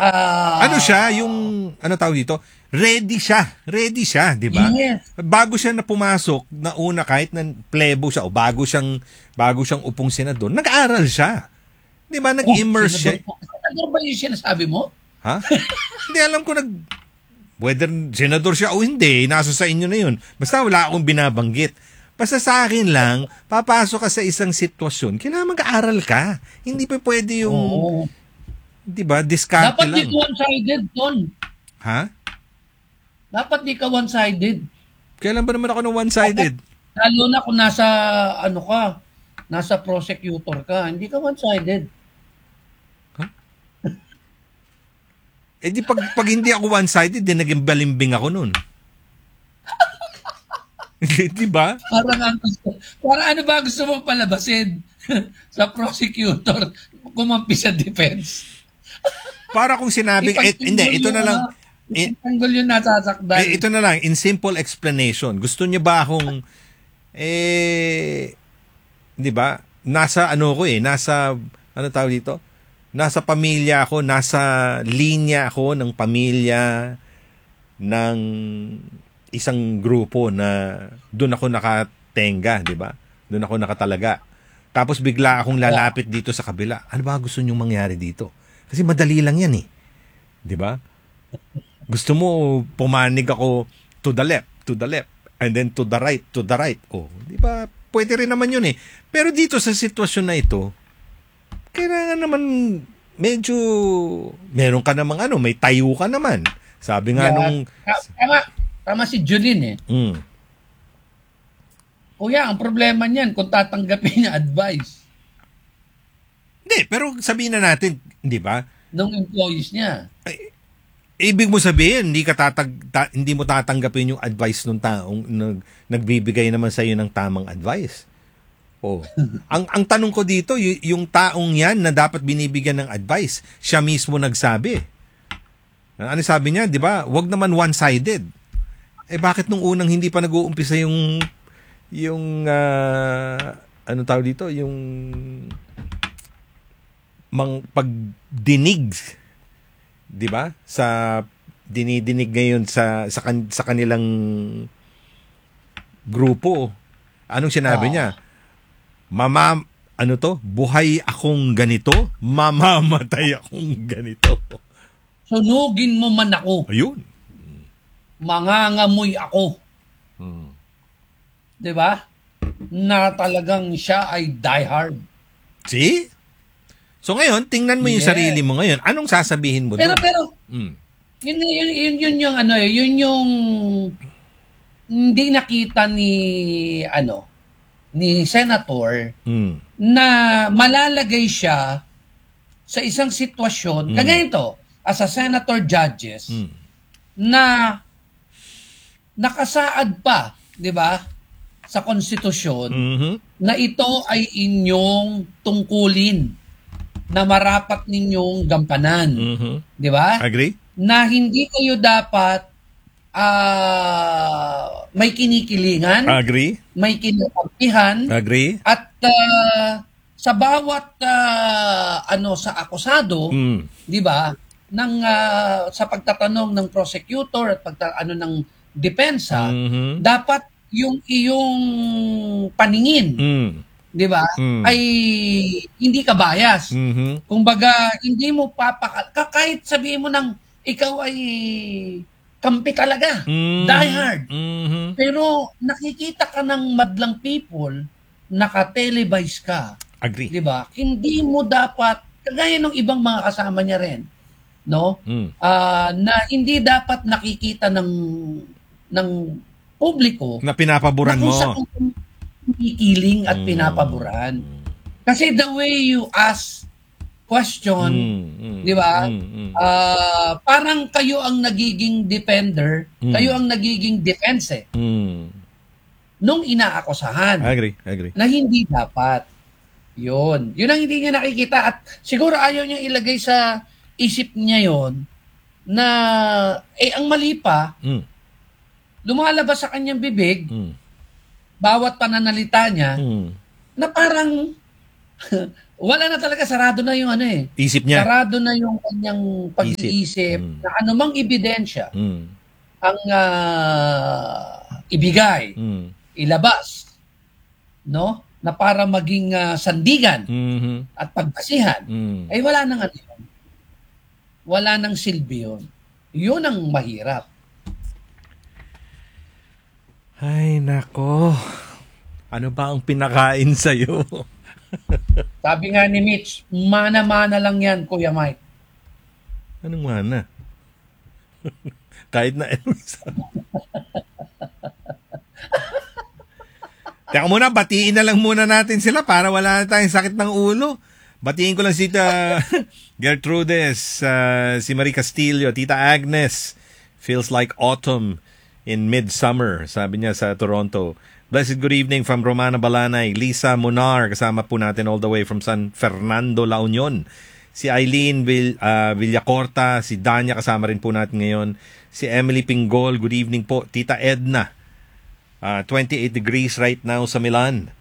Ano siya, yung, ano tawag dito? Ready siya, di ba? Yes. Bago siya na pumasok, na una kahit na plebo siya, o bago siyang upong senador, nag-aral siya. Di ba? Nag-immerse siya. Senador ba yung sinasabi mo? Ha? Hindi, alam ko whether senador siya o hindi, nasa sa inyo na yun. Basta wala akong binabanggit. Basta sa akin lang, papasok ka sa isang sitwasyon, kailangan mag-aaral ka. Hindi pa pwede yung, di ba, diskarte dapat lang. di ka one-sided, Ton. Ha? Dapat di ka one-sided. Kailan ba naman ako ng one-sided? Lalo na kung nasa prosecutor ka, hindi ka one-sided. Eh di pag hindi ako one-sided, din naging balimbing ako nun. Di ba? Parang ano ba gusto mong palabasin sa prosecutor kumampi sa defense? Para kung sinabi, hindi, ito na lang. Tanggol yung nasasakdan. Ito na lang, in simple explanation. Gusto niyo ba akong, di ba? Nasa ano tawag dito? Nasa pamilya ako, nasa linya ako ng pamilya ng isang grupo na doon ako nakatenga, di ba? Doon ako nakatalaga. Tapos bigla akong lalapit dito sa kabila. Ano ba gusto niyong mangyari dito? Kasi madali lang yan eh. Di ba? Gusto mo pumanig ako to the left, and then to the right. Oh, di ba? Pwede rin naman yun eh. Pero dito sa sitwasyon na ito, kailangan naman medyo meron ka namang may tayo ka naman. Sabi nga nung tama si Julin eh. Kuya, ang problema niyan kung tatanggapin niya advice. Hindi, pero sabihin na natin, di ba? Nung employees niya. Ibig mo sabihin, hindi mo tatanggapin yung advice ng taong nagbibigay naman sa iyo ng tamang advice. Oh. Ang tanong ko dito, yung taong yan na dapat binibigyan ng advice, siya mismo nagsabi. Ano sabi niya, di ba? Wag naman one-sided. Bakit nung unang hindi pa nag-uumpisa yung ano tawag dito, yung pagdinig, di ba? Sa dinidinig ngayon sa kanilang grupo. Anong sinabi niya? Buhay akong ganito, mamamatay akong ganito. Sunugin mo man ako. Ayun. Mangangamoy ako. Di ba? Na talagang siya ay diehard. See? So ngayon, tingnan mo yung sarili mo ngayon. Anong sasabihin mo doon? Pero, yun yung yun yung hindi nakita ni Senator na malalagay siya sa isang sitwasyon, kagaya ito, as a Senator Judges, na nakasaad pa, di ba, sa konstitusyon, na ito ay inyong tungkulin na marapat ninyong gampanan. Di ba? Agree? Na hindi kayo dapat may kinikilingan, agree, may kinakampihan, agree, at sa bawat sa akusado, di ba, sa pagtatanong ng prosecutor at ng depensa, dapat yung iyong paningin, di ba, ay hindi ka bias. Kumbaga, hindi mo kahit sabihin mo nang ikaw ay kampi talaga, diehard. Pero nakikita ka ng madlang people, naka-televise ka. Agree. Di ba? Hindi mo dapat, kagaya ng ibang mga kasama niya rin, no? Na hindi dapat nakikita ng publiko na pinapaboran mo. Na kung saan kikiling at pinapaboran. Kasi the way you ask question, di ba? Parang kayo ang nagiging defender, kayo ang nagiging defense nung inaakusahan. Agree. Na hindi dapat. Yun ang hindi niya nakikita at siguro ayaw niya ilagay sa isip niya yon na ang mali pa, lumalabas sa kanyang bibig, bawat pananalita niya, na parang wala na talaga, sarado na yung ano eh. Isip niya. Sarado na yung kanyang pag-iisip na anumang ebidensya ang ibigay, ilabas, no? Na para maging sandigan at pagbasihan, ay wala nang ano yun. Wala nang silbi yun. Yun ang mahirap. Ay, nako. Ano ba ang pinakain sa'yo? Sabi nga ni Mitch, mana-mana lang yan, Kuya Mike. Anong mana? Kahit na Teka muna, batiin na lang muna natin sila para wala na tayong sakit ng ulo. Batiin ko lang si Tita Gertrudes, si Marie Castillo, Tita Agnes. Feels like autumn in midsummer, sabi niya sa Toronto. Blessed good evening from Romana Balanay. Lisa Munar, kasama po natin all the way from San Fernando, La Union. Si Eileen Villacorta, si Danya, kasama rin po natin ngayon. Si Emily Pingol, good evening po. Tita Edna, 28 degrees right now sa Milan.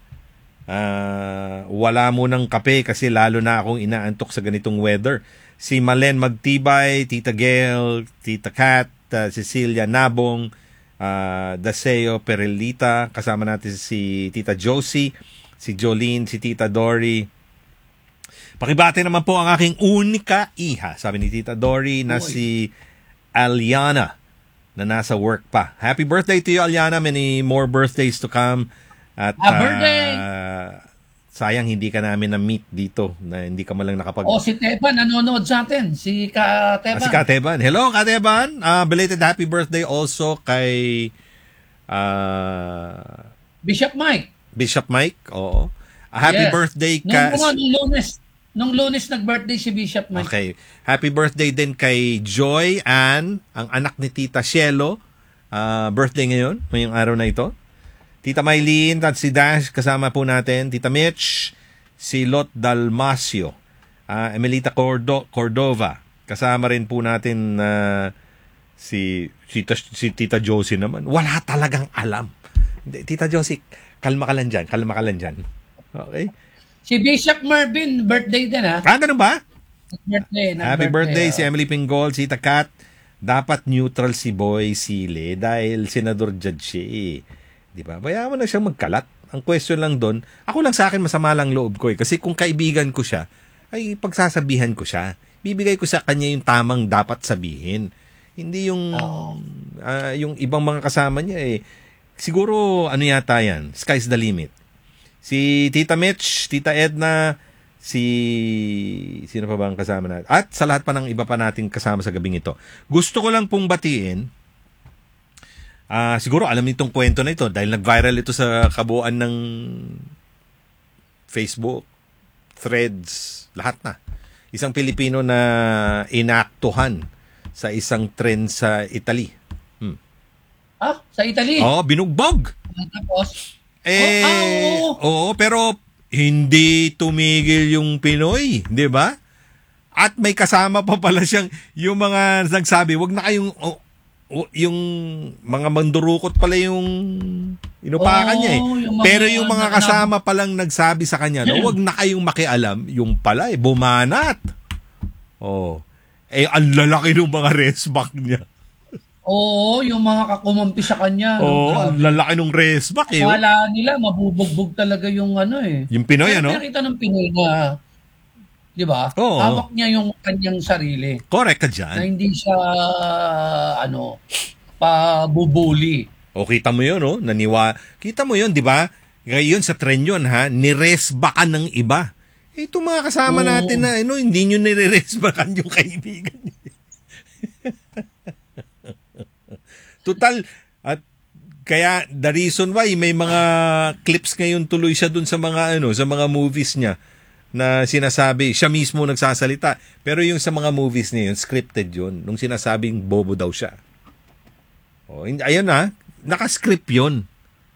Wala mo ng kape kasi lalo na akong inaantok sa ganitong weather. Si Malen Magtibay, Tita Gail, Tita Kat, Cecilia Nabong, Daseo Perelita, kasama natin si Tita Josie, si Jolene, si Tita Dory. Pakibate naman po ang aking unika iha, sabi ni Tita Dory, na si Aliana na nasa work pa. Happy birthday to you, Aliana. Many more birthdays to come. At birthday! Sayang hindi ka namin na-meet dito, na hindi ka malang nakapag... Si Teban nanonood sa atin. Si Kateban. Si Kateban. Hello, Kateban. Belated happy birthday also kay Bishop Mike. Bishop Mike, oo. Happy birthday ka... Nung Lunes nag-birthday si Bishop Mike. Okay. Happy birthday din kay Joy Ann, ang anak ni Tita Cielo. Birthday ngayon, ngayong araw na ito. Tita Maylene at si Dash, kasama po natin. Tita Mitch, si Lot Dalmasio, Emelita Cordova. Kasama rin po natin si Tita Josie naman. Wala talagang alam. Tita Josie, kalma ka lang dyan. Okay? Si Bishop Marvin, birthday din ha? Ganun ba? Happy birthday si Emily Pingol, si Tita Kat. Dapat neutral si Boy Sile dahil senador judge siya eh. Di ba? Bayaan mo na siyang magkalat. Ang question lang doon, ako lang sa akin masama lang loob ko eh. Kasi kung kaibigan ko siya, ay pagsasabihan ko siya. Bibigay ko sa kanya yung tamang dapat sabihin. Hindi yung yung ibang mga kasama niya eh. Siguro ano yata yan, sky's the limit. Si Tita Mitch, Tita Edna, sino pa ba ang kasama natin? At sa lahat pa ng iba pa nating kasama sa gabing ito. Gusto ko lang pong batiin, siguro alam nitong kwento na ito dahil nag-viral ito sa kabuuan ng Facebook, Threads, lahat na. Isang Pilipino na inaktuhan sa isang tren sa Italy. Sa Italy? Binugbog. Tapos? Oo, pero hindi tumigil yung Pinoy, di ba? At may kasama pa pala siyang, yung mga nagsabi, wag na kayong, yung mga mandurukot pala yung inupakan niya eh. Pero yung mga kasama palang nagsabi sa kanya, no, wag na kayong makialam, yung pala bumanat. Ang lalaki ng mga resback niya. Yung mga kakumampi sa kanya. Ang lalaki ng resback eh. Akala nila, mabubugbog talaga yung ano eh. Yung Pinoy, ano? Pero nakita ng Pinoy na, di ba? Hawak niya yung kanyang sarili. Correct ka dyan. Na hindi siya, pabubuli. Kita mo yun, no? Kita mo yun, di ba? Ngayon sa tren yun, ha? Niresbakan ng iba. Ito mga kasama natin na, hindi nyo niresbakan yung kaibigan niyo. Total, at kaya the reason why may mga clips ngayon tuloy siya dun sa mga sa mga movies niya na sinasabi, siya mismo nagsasalita. Pero yung sa mga movies niya yun, scripted yun. Nung sinasabing bobo daw siya. Ayun naka-script yun.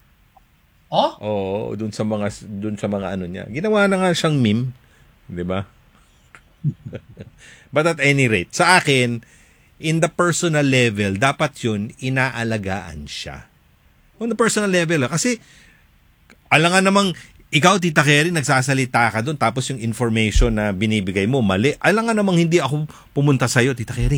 Dun sa mga ano niya. Ginawa na nga siyang meme, 'di ba? But at any rate, sa akin, in the personal level, dapat yun, inaalagaan siya. On the personal level, kasi, alangan namang, ikaw, Tita Kerry, nagsasalita ka doon tapos yung information na binibigay mo mali. Alam nga namang hindi ako pumunta sa'yo, Tita Kerry.